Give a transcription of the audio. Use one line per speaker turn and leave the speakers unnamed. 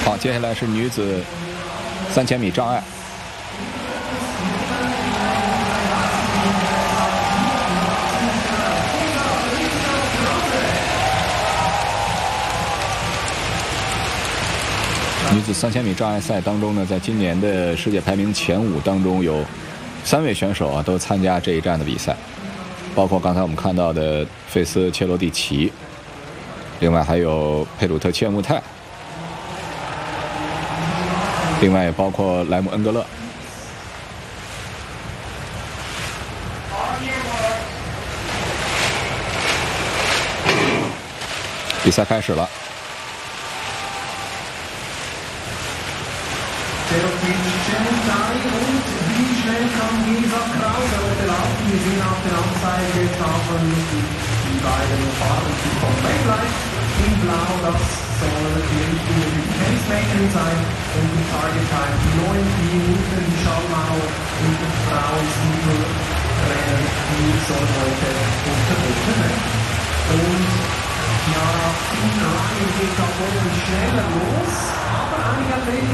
好，接下来是女子3000米障碍。女子3000米障碍赛当中呢，在今年的世界排名前5当中，有3位选手都参加这一站的比赛，包括刚才我们看到的费斯切罗蒂奇，另外还有佩鲁特切穆泰，另外也包括莱姆恩格勒。比赛开始了。
Wir sehen auf der Anzeige davon die beiden Farben in Blau, das soll die Richtung für die Pacemakerin sein und die Target Time 9 Minuten, die Schallmauer und die Frauenstiefel-Rennen, die soll heute unterboten werden. Und ja, im Rhein geht da oben schneller los, aber einige Athleten